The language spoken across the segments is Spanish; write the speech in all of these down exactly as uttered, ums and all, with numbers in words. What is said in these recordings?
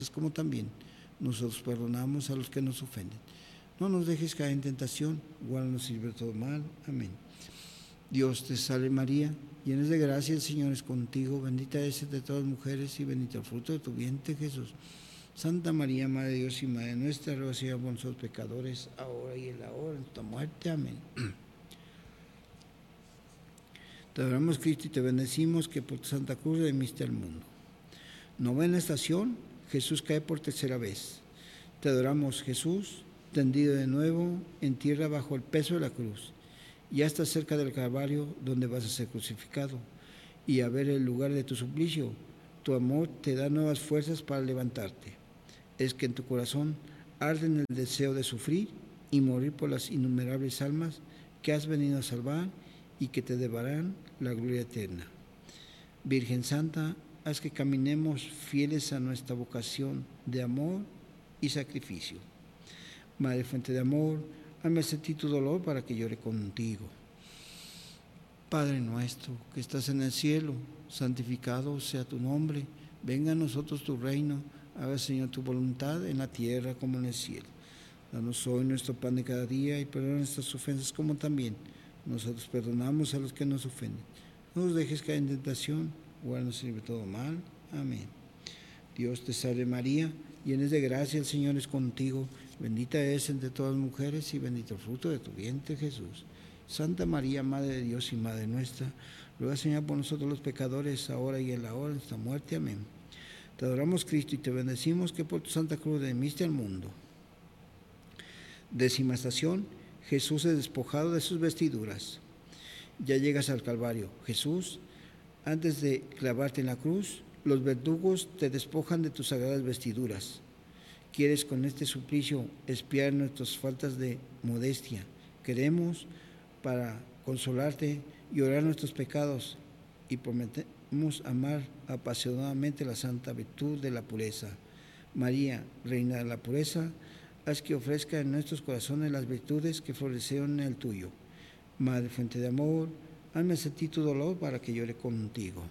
como también nosotros perdonamos a los que nos ofenden. No nos dejes caer en tentación, guárdanos y libra de todo mal. Amén. Dios te salve María, llena de gracia, el Señor es contigo, bendita eres entre todas las mujeres y bendito el fruto de tu vientre, Jesús. Santa María, Madre de Dios y Madre nuestra, ruega Señor por nosotros pecadores, ahora y en la hora de nuestra muerte. Amén. Te adoramos, Cristo, y te bendecimos, que por tu Santa Cruz redimiste al mundo. Novena estación, Jesús cae por tercera vez. Te adoramos, Jesús, tendido de nuevo en tierra bajo el peso de la cruz. Ya estás cerca del Calvario, donde vas a ser crucificado, y a ver el lugar de tu suplicio. Tu amor te da nuevas fuerzas para levantarte. Es que en tu corazón arden el deseo de sufrir y morir por las innumerables almas que has venido a salvar y que te debarán la gloria eterna. Virgen Santa, haz que caminemos fieles a nuestra vocación de amor y sacrificio. Madre fuente de amor, hazme sentir tu dolor para que llore contigo. Padre nuestro, que estás en el cielo, santificado sea tu nombre. Venga a nosotros tu reino. Haga, Señor, tu voluntad en la tierra como en el cielo. Danos hoy nuestro pan de cada día y perdona nuestras ofensas como también nosotros perdonamos a los que nos ofenden. No nos dejes caer en tentación, guárdanos de todo mal. Amén. Dios te salve María, llena de gracia, el Señor es contigo. Bendita eres entre todas las mujeres y bendito el fruto de tu vientre, Jesús. Santa María, Madre de Dios y Madre nuestra, ruega, Señor, por nosotros los pecadores, ahora y en la hora de nuestra muerte. Amén. Te adoramos, Cristo, y te bendecimos, que por tu Santa Cruz redimiste al mundo. Décima estación, Jesús es despojado de sus vestiduras. Ya llegas al Calvario. Jesús, antes de clavarte en la cruz, los verdugos te despojan de tus sagradas vestiduras. Quieres con este suplicio expiar nuestras faltas de modestia. Queremos, para consolarte, llorar nuestros pecados y prometemos amar apasionadamente la santa virtud de la pureza. María, Reina de la pureza, haz que ofrezca en nuestros corazones las virtudes que florecieron en el tuyo. Madre fuente de amor, hazme sentir tu dolor para que llore contigo.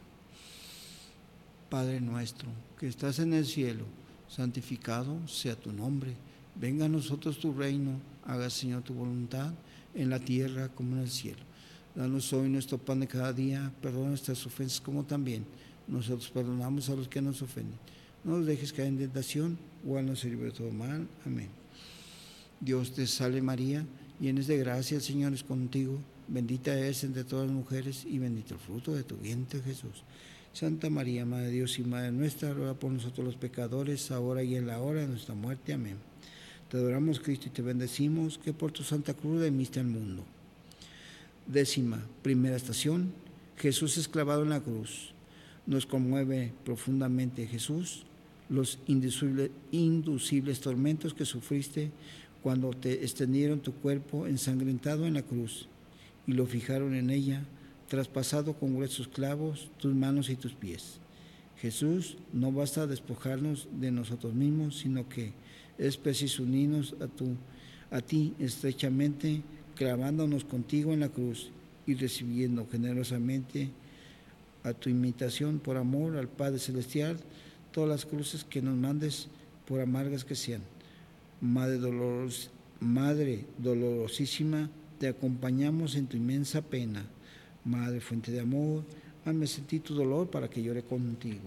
Padre nuestro, que estás en el cielo, santificado sea tu nombre. Venga a nosotros tu reino, haga, Señor, tu voluntad en la tierra como en el cielo. Danos hoy nuestro pan de cada día, perdona nuestras ofensas como también nosotros perdonamos a los que nos ofenden. No nos dejes caer en tentación, guárdanos y libra de todo mal. Amén. Dios te salve María, llena de gracia, el Señor es contigo. Bendita eres entre todas las mujeres y bendito el fruto de tu vientre, Jesús. Santa María, Madre de Dios y Madre nuestra, ruega por nosotros los pecadores, ahora y en la hora de nuestra muerte. Amén. Te adoramos, Cristo, y te bendecimos, que por tu Santa Cruz redimiste al mundo. Décima primera estación, Jesús es clavado en la cruz. Nos conmueve profundamente, Jesús, los inducibles, inducibles tormentos que sufriste cuando te extendieron tu cuerpo ensangrentado en la cruz y lo fijaron en ella, traspasado con gruesos clavos tus manos y tus pies. Jesús, no basta despojarnos de nosotros mismos, sino que es preciso unirnos a, tu, a ti estrechamente, clavándonos contigo en la cruz y recibiendo generosamente a tu imitación por amor al Padre Celestial todas las cruces que nos mandes, por amargas que sean. Madre, doloros, Madre dolorosísima, te acompañamos en tu inmensa pena. Madre fuente de amor, hazme sentir tu dolor para que llore contigo.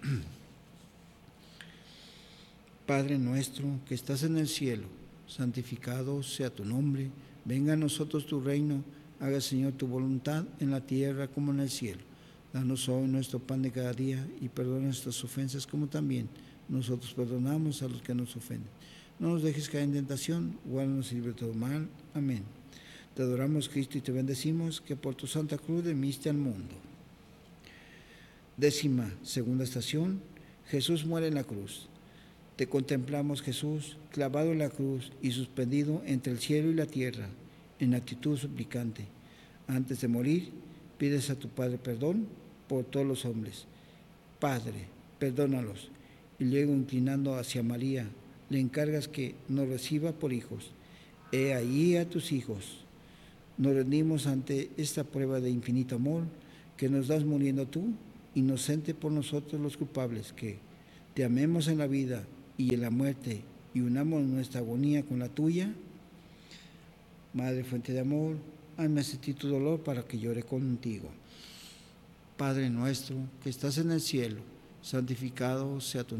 Padre nuestro que estás en el cielo, santificado sea tu nombre. Venga a nosotros tu reino, haga, Señor, tu voluntad en la tierra como en el cielo. Danos hoy nuestro pan de cada día y perdona nuestras ofensas como también nosotros perdonamos a los que nos ofenden. No nos dejes caer en tentación, guárdanos y libra de todo mal. Amén. Te adoramos, Cristo, y te bendecimos, que por tu Santa Cruz redimiste al mundo. Décima segunda estación, Jesús muere en la cruz. Te contemplamos, Jesús, clavado en la cruz y suspendido entre el cielo y la tierra, en actitud suplicante. Antes de morir, pides a tu Padre perdón por todos los hombres. Padre, perdónalos. Y luego, inclinando hacia María, le encargas que nos reciba por hijos. He ahí a tus hijos. Nos rendimos ante esta prueba de infinito amor que nos das muriendo tú, inocente por nosotros los culpables, que te amemos en la vida y en la muerte y unamos nuestra agonía con la tuya. Madre fuente de amor, hazme sentir tu dolor para que llore contigo. Padre nuestro que estás en el cielo, santificado sea tu nombre.